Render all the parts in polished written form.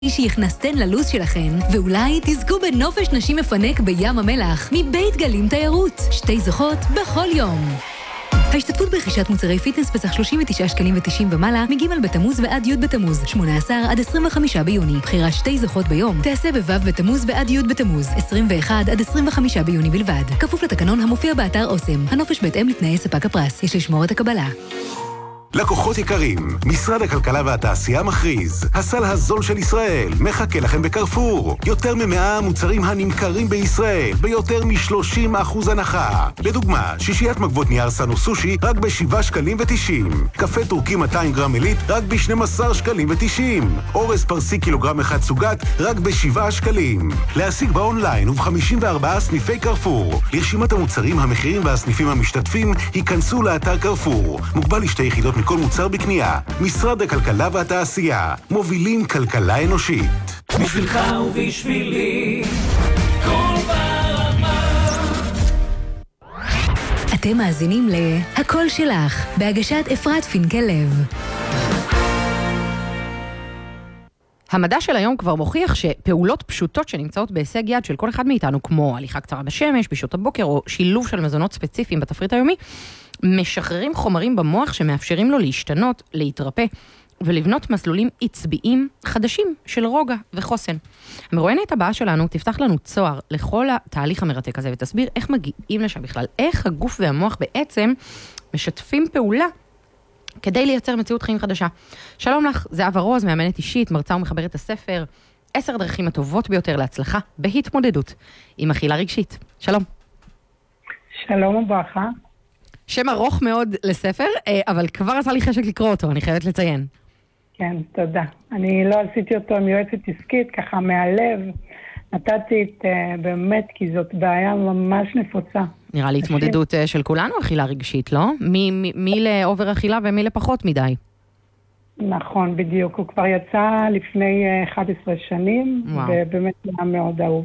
שהכנסתן ללו"ז שלכן, ואולי תזכו בנופש נשים מפנק בים המלח מבית גלים תיירות. 2 זוכות בכל יום. ההשתתפות ברכישת מוצרי פיטנס בסך 39 שקלים ו90 ומעלה מג' בתמוז ועד י' בתמוז, 18 עד 25 ביוני. בחירה 2 זוכות ביום תעשה בו' בתמוז ועד י' בתמוז, 21 עד 25 ביוני בלבד. כפוף לתקנון המופיע באתר אוסם. הנופש בהתאם לתנאי ספק הפרס. יש לשמור את הקבלה. לקוחות יקרים, משרד הכלכלה והתעשייה מכריז, הסל הזול של ישראל מחכה לכם בקרפור. יותר מ100 המוצרים הנמכרים בישראל ביותר מ30% הנחה. לדוגמה, שישיית מגבות נייר סנו סושי רק ב7 שקלים ו90. קפה טורקי 200 גרם עילית רק ב12 שקלים ו90. אורז פרסי קילוגרם אחד סוגת רק ב7 שקלים. להשיג באונליין וב54 סניפי קרפור. לרשימת המוצרים, המחירים והסניפים המשתתפים היכנסו לאתר קרפור. מוגבל ל2 יחידות מכל מוצר בקנייה. משרד הכלכלה והתעשייה, מובילים כלכלה אנושית. בשבילך ובשבילי, כל ברמה. אתם מאזינים ל"הכל שלך", בהגשת אפרת פינקל לב. המדע של היום כבר מוכיח שפעולות פשוטות שנמצאות בהישג יד של כל אחד מאיתנו, כמו הליכה קצרה בשמש, בשעות הבוקר, או שילוב של מזונות ספציפיים בתפריט היומי, משחררים חומרים במוח שמאפשרים לו להשתנות, להתרפא, ולבנות מסלולים עצביים חדשים של רוגע וחוסן. המרואיינת הבאה שלנו תפתח לנו צוהר לכל התהליך המרתק הזה, ותסביר איך מגיעים לשם בכלל, איך הגוף והמוח בעצם משתפים פעולה, כדי לייצר מציאות חיים חדשה. שלום לך, זהבה רוז, מאמנת אישית, מרצה ומחברת הספר, 10 דרכים הטובות ביותר להצלחה בהתמודדות עם אכילה רגשית. שלום. שלום וברכה. שם ארוך מאוד לספר, אבל כבר עשה לי חשק לקרוא אותו, אני חייבת לציין. כן, תודה. אני לא עשיתי אותו עם יועצת עסקית, ככה מהלב. נתתי את באמת, כי זאת בעיה ממש נפוצה. נראה לי התמודדות של כולנו, אכילה רגשית, לא? מי לאובר אכילה ומי לפחות מדי. נכון, בדיוק. הוא כבר יצא לפני 11 שנים, ובאמת היה מאוד אהוב.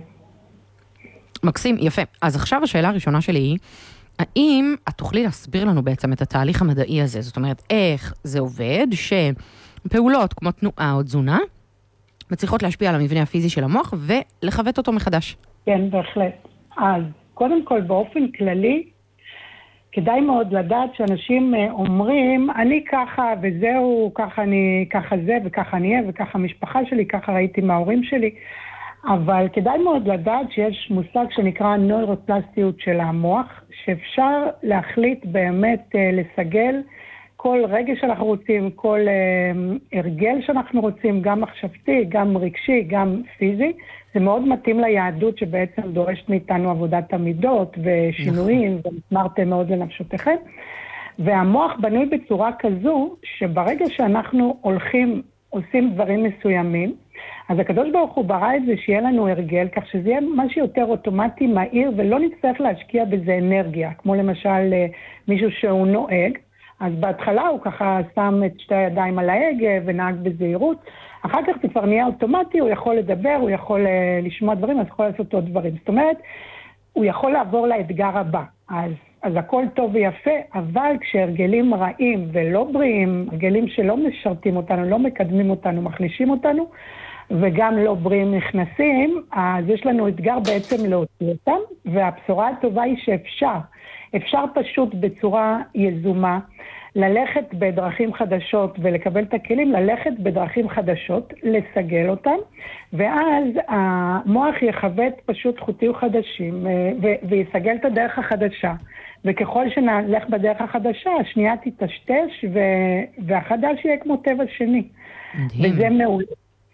מקסים, יפה. אז עכשיו השאלה הראשונה שלי היא, האם את תוכלי להסביר לנו בעצם את התהליך המדעי הזה? זאת אומרת, איך זה עובד שפעולות כמו תנועה או תזונה מצליחות להשפיע על המבנה הפיזי של המוח ולחוות אותו מחדש? כן, בהחלט. אז קודם כל, באופן כללי, כדאי מאוד לדעת שאנשים אומרים, אני ככה וזהו, ככה זה וככה אני אהיה וככה המשפחה שלי, ככה ראיתי מההורים שלי. אבל כדאי מאוד לדעת שיש מושג שנקרא נוירופלסטיות של המוח, שאפשר להחליט באמת לסגל כל רגש שאנחנו רוצים, כל הרגל שאנחנו רוצים, גם מחשבתי, גם רגשי, גם פיזי. זה מאוד מתאים ליהדות שבעצם דורשת מאיתנו עבודת המידות ושינויים, ונשמרתם מאוד לנפשותיכם. והמוח בנוי בצורה כזו, שברגע שאנחנו עושים דברים מסוימים, אז הקדוש ברוך הוא ברא את זה שיהיה לנו הרגל, כך שזה יהיה משהו יותר אוטומטי, מהיר, ולא נצטרך להשקיע בזה אנרגיה, כמו למשל מישהו שהוא נוהג, אז בהתחלה הוא ככה שם את 2 הידיים על ההגה ונהג בזהירות, אחר כך זה כבר נהיה אוטומטי, הוא יכול לדבר, הוא יכול לשמוע דברים, אז יכול לעשות עוד דברים. זאת אומרת, הוא יכול לעבור לאתגר הבא. אז הכל טוב ויפה, אבל כשהרגלים רעים ולא בריאים, הרגלים שלא משרתים אותנו, לא מקדמים אותנו, מחלישים אותנו, וגם לא בריאים נכנסים, אז יש לנו אתגר בעצם להוציא אותם, והבשורה הטובה היא אפשר פשוט בצורה יזומה, ללכת בדרכים חדשות ולקבל את הכלים, ללכת בדרכים חדשות, לסגל אותם, ואז המוח יחוות פשוט חוטים חדשים, ויסגל את הדרך החדשה. וככל שנלך בדרך החדשה, השנייה תתשתש, והחדש יהיה כמו טבע שני. מדהים. וזה מעולה.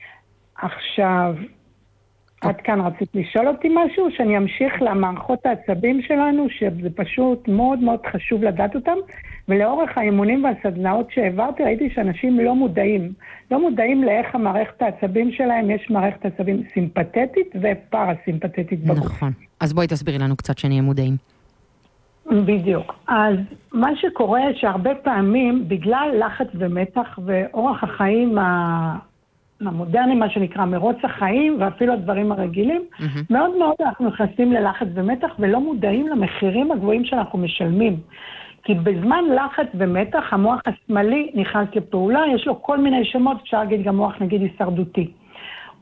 עכשיו, עד כאן רצית לשאול אותי משהו, שאני אמשיך למערכות העצבים שלנו, שזה פשוט מאוד מאוד חשוב לדעת אותם, ולאורך האימונים והסדנאות שהעברתי, ראיתי שאנשים לא מודעים לאיך המערכת העצבים שלהם, יש מערכת עצבים סימפתטית ופרסימפתטית בגוף. נכון, אז בואי תסבירי לנו קצת שנהיה מודעים. בדיוק. אז מה שקורה שהרבה פעמים, בגלל לחץ ומתח ואורח החיים המודרני, מה שנקרא מרוץ החיים, ואפילו הדברים הרגילים, מאוד מאוד אנחנו נכנסים ללחץ ומתח, ולא מודעים למחירים הגבוהים שאנחנו משלמים. כי בזמן לחץ ומתח, המוח השמאלי נכנס לפעולה, יש לו כל מיני שמות, אפשר להגיד גם מוח נגיד הישרדותי.